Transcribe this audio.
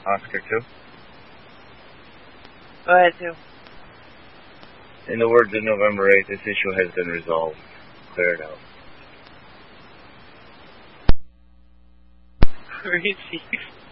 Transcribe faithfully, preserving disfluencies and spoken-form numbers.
Oscar two. Go ahead, two. In the words of November eighth, this issue has been resolved. Clear it out. Where is he?